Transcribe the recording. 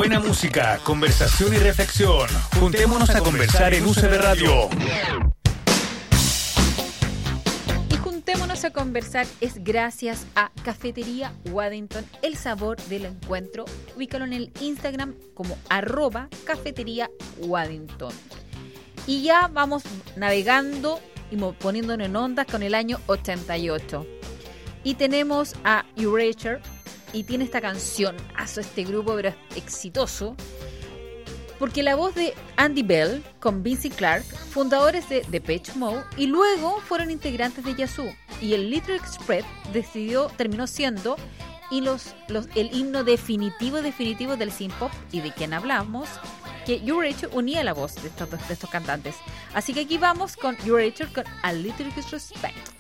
Buena música, conversación y reflexión. Juntémonos a conversar en UCB Radio. Y Juntémonos a conversar es gracias a Cafetería Waddington, el sabor del encuentro. Ubícalo en el Instagram como @Cafetería Waddington. Y ya vamos navegando y poniéndonos en ondas con el año 88. Y tenemos a Erasure, y tiene esta canción, este grupo, pero es exitoso, porque la voz de Andy Bell con Vince Clarke, fundadores de Depeche Mode, y luego fueron integrantes de Yazoo, y el Little Express terminó siendo el himno definitivo del synth pop, y de quien hablamos, que Erasure unía la voz de estos cantantes. Así que aquí vamos con Erasure con A Little Respect.